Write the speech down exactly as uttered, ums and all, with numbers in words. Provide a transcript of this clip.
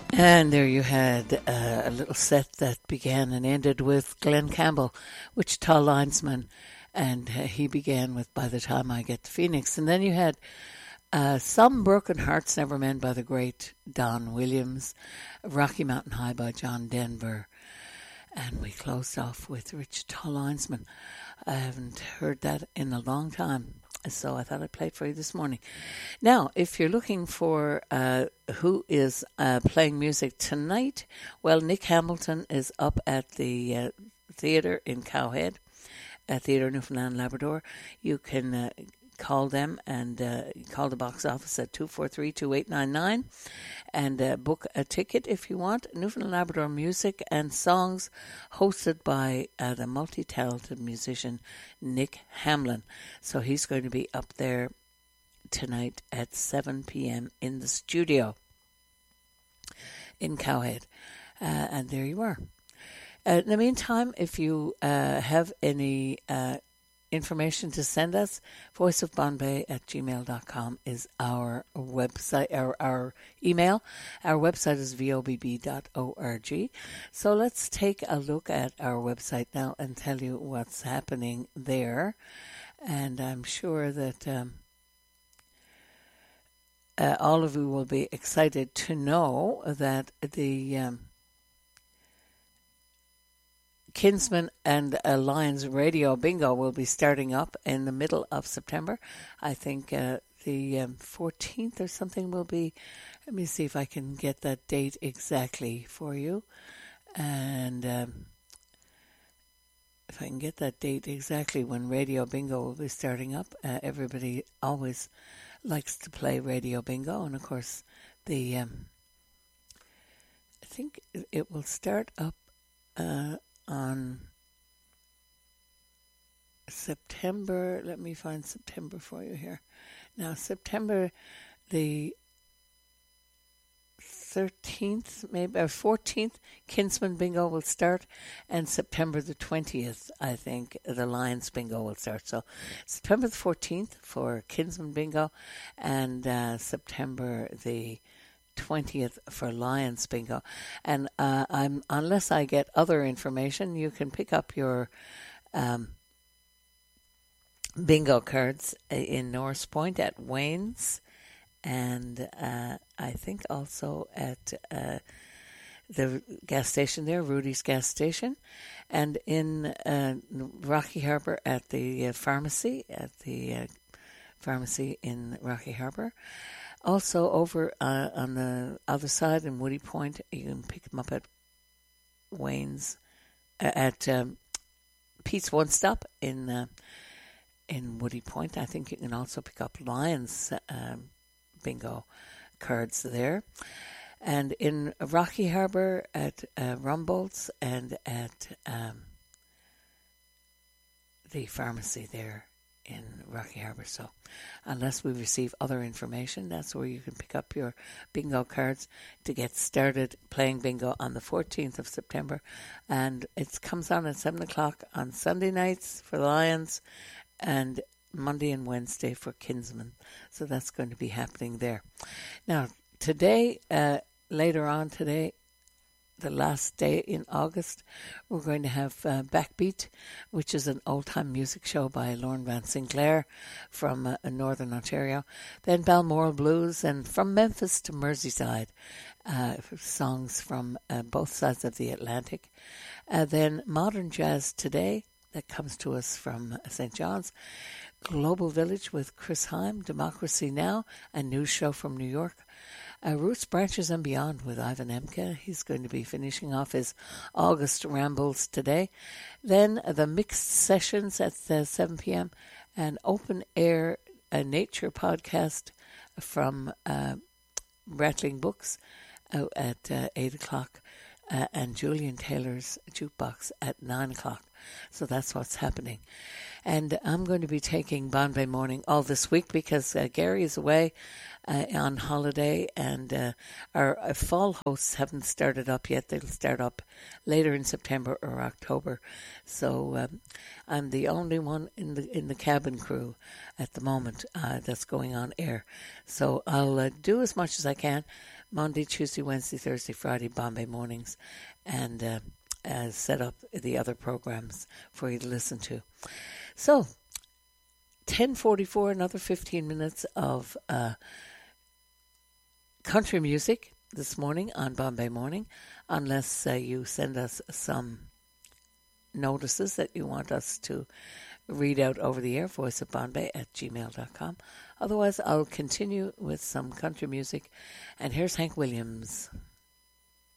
And there you had uh, a little set that began and ended with Glenn Campbell, Wichita linesman, and uh, he began with By the Time I Get to Phoenix. And then you had uh, Some Broken Hearts Never Mend by the great Don Williams, Rocky Mountain High by John Denver, and we closed off with Wichita linesman. I haven't heard that in a long time, so I thought I'd play it for you this morning. Now, if you're looking for uh, who is uh, playing music tonight, well, Nick Hamilton is up at the uh, theatre in Cowhead, at Theatre Newfoundland Labrador. You can uh, call them and uh, call the box office at two four three, two eight nine nine and uh, book a ticket if you want. Newfoundland Labrador music and songs hosted by uh, the multi-talented musician Nick Hamlin. So he's going to be up there tonight at seven p.m. in the studio in Cowhead. Uh, and there you are. Uh, in the meantime, if you uh, have any uh, information to send us, voiceofbombay at gmail dot com is our website, our, our email. Our website is v o b b dot org. So let's take a look at our website now and tell you what's happening there. And I'm sure that um, uh, all of you will be excited to know that the um, Kinsman and Lions Radio Bingo will be starting up in the middle of September. I think uh, the um, fourteenth or something will be. Let me see if I can get that date exactly for you. And um, if I can get that date exactly when Radio Bingo will be starting up. Uh, everybody always likes to play Radio Bingo. And, of course, the um, I think it will start up Uh, on September, let me find September for you here. Now, September the thirteenth, maybe, or fourteenth, Kinsman Bingo will start, and September the twentieth, I think, the Lions Bingo will start. So, September the fourteenth for Kinsman Bingo, and uh, September the twentieth for Lions Bingo. And uh, I'm unless I get other information, you can pick up your um, bingo cards in Norris Point at Wayne's, and uh, I think also at uh, the gas station there, Rudy's gas station, and in uh, Rocky Harbour at the uh, pharmacy, at the uh, pharmacy in Rocky Harbour. Also, over uh, on the other side in Woody Point, you can pick them up at Wayne's, uh, at um, Pete's One Stop in uh, in Woody Point. I think you can also pick up Lions um, bingo cards there. And in Rocky Harbour at uh, Rumbold's and at um, the pharmacy there in Rocky Harbour. So unless we receive other information, that's where you can pick up your bingo cards to get started playing bingo on the fourteenth of September. And it comes on at seven o'clock on Sunday nights for Lions and Monday and Wednesday for Kinsman. So that's going to be happening there. Now, today, uh, later on today, the last day in August, we're going to have uh, Backbeat, which is an old-time music show by Lorne Van Sinclair from uh, Northern Ontario. Then Balmoral Blues, and from Memphis to Merseyside, uh, songs from uh, both sides of the Atlantic. Uh, then Modern Jazz Today, that comes to us from Saint John's. Global Village with Chris Heim, Democracy Now!, a news show from New York. Uh, Roots, Branches and Beyond with Ivan Emke. He's going to be finishing off his August rambles today. Then uh, the Mixed Sessions at uh, seven p.m. An open air uh, nature podcast from uh, Rattling Books uh, at uh, eight o'clock. Uh, and Julian Taylor's Jukebox at nine o'clock. So that's what's happening. And I'm going to be taking Bombay Morning all this week because uh, Gary is away uh, on holiday, and uh, our, our fall hosts haven't started up yet. They'll start up later in September or October. So um, I'm the only one in the in the cabin crew at the moment uh, that's going on air. So I'll uh, do as much as I can, Monday, Tuesday, Wednesday, Thursday, Friday, Bombay mornings, and uh, uh, set up the other programs for you to listen to. So, ten forty-four, another fifteen minutes of uh, country music this morning on Bombay Morning, unless uh, you send us some notices that you want us to read out over the air, voice of Bombay at gmail dot com. Otherwise, I'll continue with some country music. And here's Hank Williams.